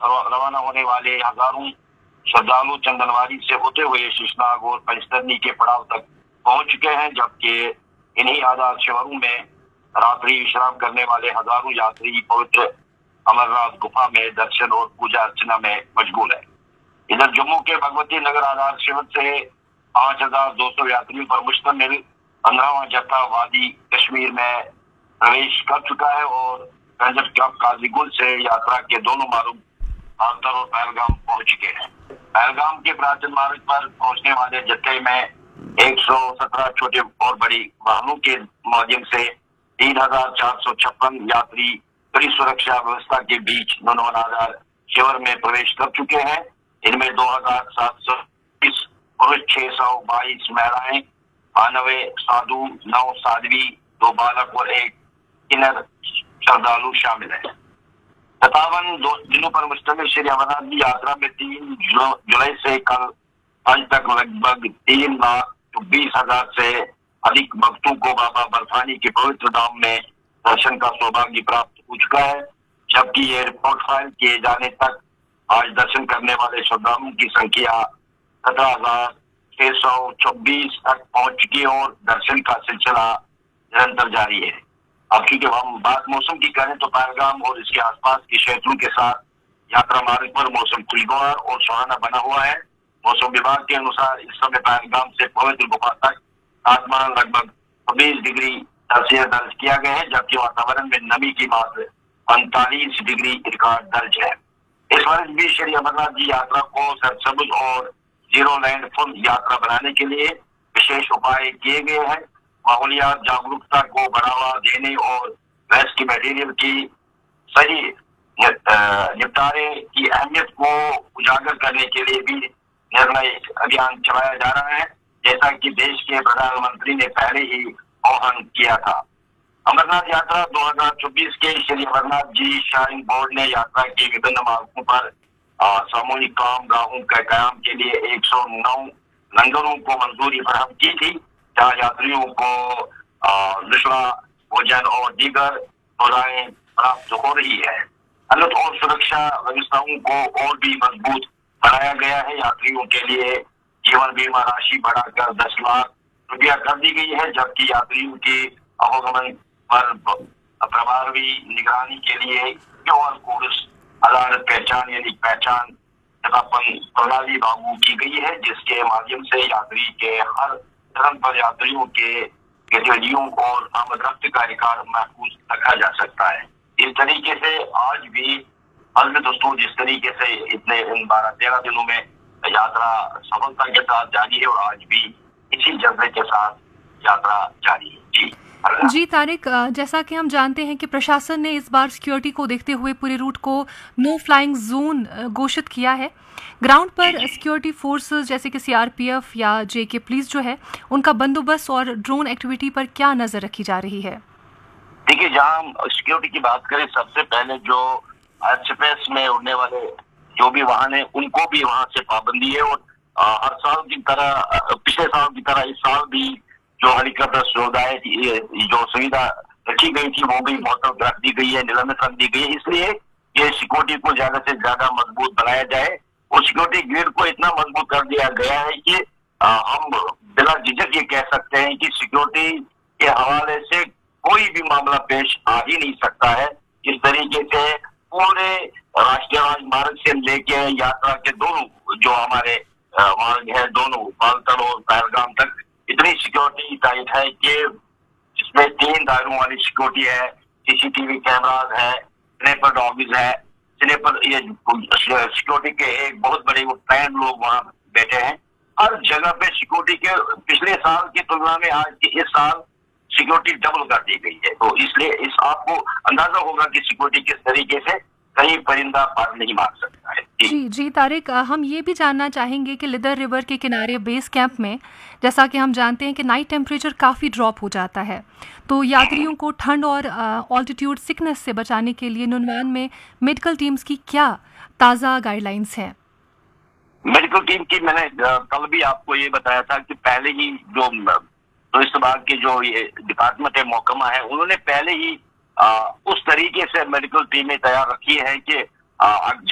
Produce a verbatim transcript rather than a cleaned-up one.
रवाना होने वाले हजारों श्रद्धालु चंदनवारी से होते हुए शीशनाग और पंचतरनी के पड़ाव तक पहुंच चुके हैं, जबकि इन्हीं आजाद शिविरों में रात्रि विश्राम करने वाले हजारों यात्री पवित्र अमरनाथ गुफा में दर्शन और पूजा अर्चना में मशगूल है। इधर जम्मू के भगवती नगर आधार शिविर से पांच हजार दो सौ यात्रियों पर मुश्तमिल पंद्रहवां जत्था वादी कश्मीर में प्रवेश कर चुका है और रंजक क्लब काजीगुल से यात्रा के दोनों मार्ग आंतर और पहलगाम पहुंच चुके हैं। पहलगाम के प्राचीन मार्ग पर पहुंचने वाले जत्थे में एक सौ सत्रह छोटे और बड़ी वाहनों के माध्यम से तीन हजार चार सौ छप्पन यात्री कड़ी सुरक्षा व्यवस्था के बीच दोनों आधार शिविर में प्रवेश कर चुके हैं। इनमें दो हजार सात सौ बीस पुरुष, छह सौ बाईस महिलाएं, बानवे साधु, नौ साध्वी, दो बालक और एक किन्नर श्रद्धालु शामिल है। सतावन दो दिनों पर मुश्तमिल श्री अमरनाथ की यात्रा में तीन जुलाई से कल आज तक लगभग तीन लाख चौबीस हजार से अधिक भक्तों को बाबा बर्फानी के पवित्र धाम में दर्शन का सौभाग्य प्राप्त हो चुका है, जबकि ये रिपोर्ट फाइल किए जाने तक आज दर्शन करने वाले श्रद्धालुओं की संख्या सत्रह हजार छह सौ चौबीस तक पहुंच चुकी है और दर्शन का सिलसिला निरंतर जारी है। अब क्योंकि हम बात मौसम की करें तो पहलगाम और इसके आसपास के क्षेत्रों के साथ यात्रा मार्ग पर मौसम खुशगवार और सुहाना बना हुआ है। मौसम विभाग के अनुसार इस समय पहलगाम से पवित्र गुफा तक तापमान लगभग छब्बीस डिग्री सेल्सियस दर्ज किया गया है, जबकि वातावरण में नमी की मात्रा पैंतालीस डिग्री रिकॉर्ड दर्ज है। इस वर्ष भी श्री अमरनाथ जी यात्रा को सरसबुज और जीरो लैंडफॉल यात्रा बनाने के लिए विशेष उपाय किए गए हैं। माहौलियात जागरूकता को बढ़ावा देने और वेस्ट मटेरियल की सही निपटारे की अहमियत को उजागर करने के लिए भी निर्णय अभियान चलाया जा रहा है, जैसा कि देश के प्रधानमंत्री ने पहले ही आह्वान किया था। अमरनाथ यात्रा दो हजार चौबीस के श्री अमरनाथ जी श्राइन बोर्ड ने यात्रा के विभिन्न मार्गों पर सामूहिक काम गाहों के कयाम के लिए एक सौ नौ लंगरों को मंजूरी फराहम की थी, जहाँ यात्रियों को निशुल्क भोजन और दीगर सेवाएं प्राप्त हो रही है। हालत और सुरक्षा व्यवस्थाओं को और भी मजबूत बनाया गया है। यात्रियों के लिए जीवन बीमा राशि बढ़ाकर दस लाख रुपया कर दी गई है, जबकि यात्रियों के आवागमन पर प्रभावी निगरानी के लिए क्यूआर कोड आधारित पहचान यानी पहचान सत्यापन प्रणाली लागू की गई है, जिसके माध्यम से यात्री के हर चरण पर यात्रियों के गतिविधियों और आमद रफ्त का रिकॉर्ड महफूज रखा जा सकता है। इस तरीके से आज भी अल्म दोस्तों जिस तरीके से इतने इन बारह तेरह दिनों में यात्रा सफलता के साथ जारी है और आज भी इसी जज्बे के साथ यात्रा जारी है। जी जी तारिक, जैसा कि हम जानते हैं कि प्रशासन ने इस बार सिक्योरिटी को देखते हुए पूरे रूट को नो फ्लाइंग जोन घोषित किया है। ग्राउंड पर सिक्योरिटी फोर्सेस जैसे कि सीआरपीएफ या जेके पुलिस जो है उनका बंदोबस्त और ड्रोन एक्टिविटी पर क्या नजर रखी जा रही है? देखिए, जहां हम सिक्योरिटी की बात करें, सबसे पहले जो एयरस्पेस में उड़ने वाले जो भी वाहन है उनको भी वहां से पाबंदी है और हर साल की तरह पिछले साल की तरह इस साल भी जो हेलीकॉप्टर सुविधाएं जो सुविधा रखी गई थी वो भी बहुत रख दी गई है, निलंबित रख दी गई है। इसलिए ये सिक्योरिटी को ज्यादा से ज्यादा मजबूत बनाया जाए और सिक्योरिटी ग्रिड को इतना मजबूत कर दिया गया है कि आ, हम बिना झिझक ये कह सकते हैं कि सिक्योरिटी के हवाले से कोई भी मामला पेश आ ही नहीं सकता है। इस तरीके से पूरे राष्ट्रीय राजमार्ग से लेके यात्रा के दोनों जो हमारे मार्ग है दोनों बालतल और पहलगाम तक इतनी सिक्योरिटी टाइट है कि जिसमें तीन दायरों वाली सिक्योरिटी है, सीसीटीवी कैमराज है, स्नेपर डॉग्स है, स्नेपर ये सिक्योरिटी के एक बहुत बड़े वो ट्रेन लोग वहाँ बैठे हैं। हर जगह पे सिक्योरिटी के पिछले साल की तुलना में आज के इस साल सिक्योरिटी डबल कर दी गई है, तो इसलिए इस आपको अंदाजा होगा कि सिक्योरिटी किस तरीके से कहीं परिंदा पार नहीं मार सकता है। जी जी तारिक, हम ये भी जानना चाहेंगे कि लिदर रिवर के किनारे बेस कैंप में जैसा कि हम जानते हैं कि नाइट टेम्परेचर काफ़ी ड्रॉप हो जाता है, तो यात्रियों को ठंड और ऑल्टीट्यूड सिकनेस से बचाने के लिए नुनवान में मेडिकल टीम्स की क्या ताज़ा गाइडलाइंस हैं? मेडिकल टीम की मैंने कल भी आपको ये बताया था कि पहले ही जो टूरिस्ट विभाग की जो ये डिपार्टमेंट है महकमा है उन्होंने पहले ही आ, उस तरीके से मेडिकल टीमें तैयार रखी है कि आ,